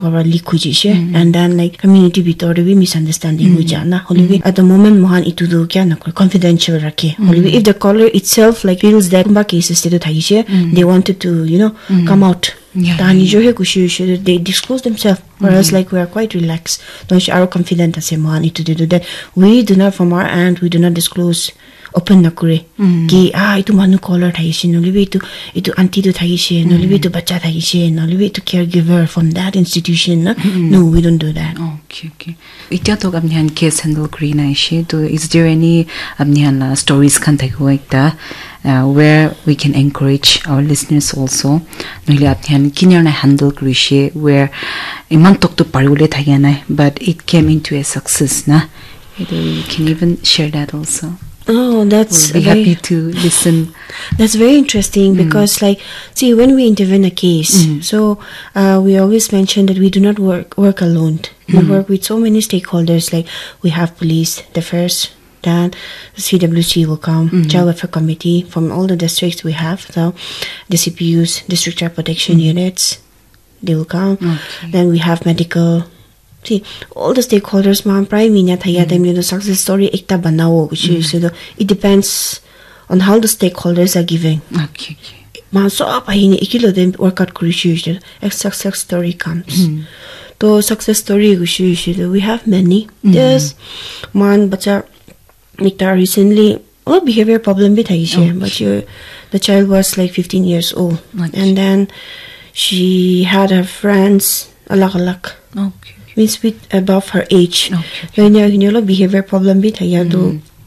or leak and then like community bitor we misunderstanding hujana holibi at the moment mohan itu do kya na confidential rakhe holibi if the caller itself like feels that ba cases to thaise they wanted to come out tani jo he kushi they disclose themselves whereas like we are quite relaxed don't are confident as mohan itu do that we do not from our end we do not disclose open nakure ki itu manu caller thaise nolibi itu auntie to thaise nolibi to bacha thaise nolibi to caregiver from that institution no we don't do that okay itya to apni case handle kuri na ishe to is there any apni stories kan thaiku ekta where we can encourage our listeners also noli apni kinyar na handle kuri she where iman tok to parule thagana but it came into a success na you can even share that also. Oh, that's we'll be happy to listen. That's very interesting because like see when we intervene a case so we always mention that we do not work alone. We work with so many stakeholders like we have police, the first then the CWC will come, Child Welfare Committee from all the districts we have, so the CPUs, District Child Protection Units, they will come. Then we have medical. See, all the stakeholders, man, prime minya thaya them the success story ekta banao, so it depends on how the stakeholders are giving. Okay. Man, so up ahini ikilo them work out kurishi, a success story comes. To success story gushi, we have many. Yes, man, but Mikta recently, behavior problem with Aisha, but the child was like 15 years old, and then she had her friends alak. Okay. Means with above her age. When you behavior problem bit ya do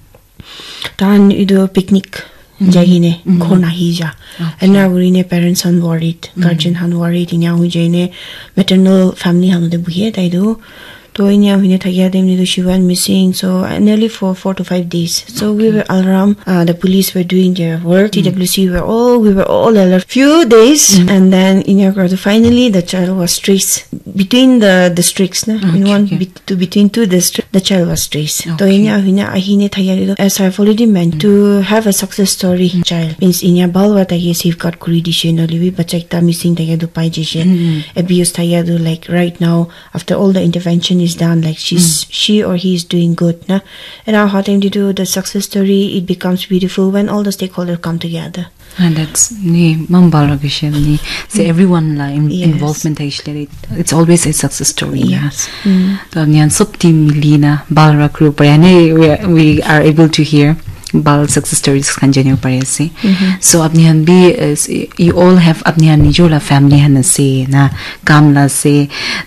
tan ido picnic jagine khona hija and now we parents are worried guardian han worried in ya hujene maternal family han de buhe tai do to in ya hine thagya dem ni she went missing so nearly for 4 to 5 days so we were alarmed the police were doing their work TWC we were all alert few days and then in your finally the child was traced between the districts between two districts the child was traced so in ya hine ahine thagya as I've already meant to have a success story child means in ya balwa tagya safeguard kuri dishe no libi bachakta missing tagya do pai jise abuse tagya do like right now after all the intervention is done like she or he is doing good na and how time to do the success story it becomes beautiful when all the stakeholders come together and that's ni mambala gisham ni so everyone involvement actually it's always a success story yes to amnian sub team milina balra group we are able to hear bal success stories continue parese so apnihan bi you all have apnihan nijola family han se na kamla se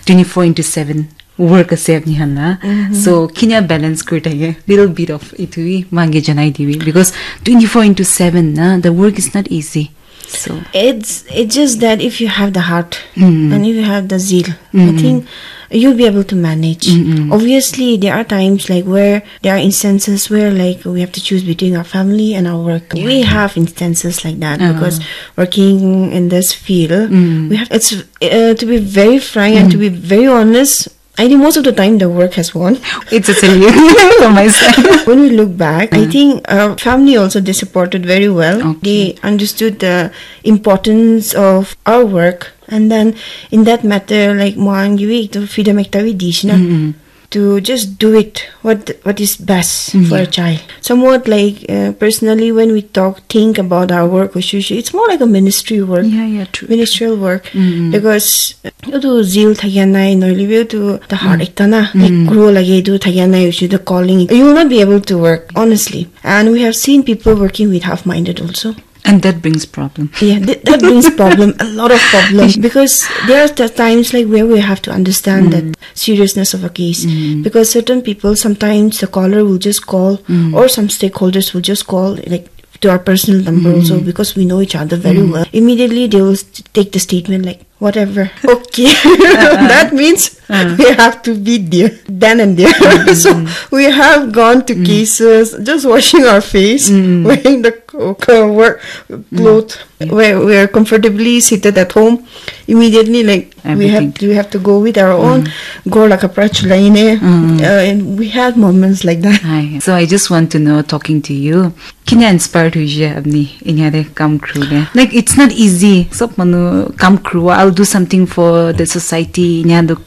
24/7 work ase apnihan na so kinya balance kurta ye little bit of itui mangi janai diwi because 24/7 na the work is not easy so it's just that if you have the heart and if you have the zeal I think you'll be able to manage obviously there are times like where there are instances where like we have to choose between our family and our work we have instances like that because working in this field we have it's to be very frank and to be very honest I think most of the time the work has won. It's a silly for myself. When we look back, I think our family also they supported very well. They understood the importance of our work, and then in that matter, like moang giwi to freedom ektawi dishna to just do it what is best for a child. Somewhat like personally when we think about our work it's more like a ministry work. True. Ministerial work because to zeal thagyanai noilibe to the heart ekta like grow lage do thagyanai the calling you will not be able to work honestly and we have seen people working with half minded also. And that brings problem. That brings problem, a lot of problems because there are times like where we have to understand that seriousness of a case because certain people sometimes the caller will just call or some stakeholders will just call like to our personal number also because we know each other very well. Immediately they will take the statement like whatever okay that means we have to be there then and there so we have gone to cases just washing our face wearing the work clothes where we are comfortably seated at home immediately like we have to go with our own go like a prachulaine and we had moments like that. So I just want to know talking to you kinya inspired huije apni inyare kam crew like it's not easy sab manu kam crew I'll do something for the society nya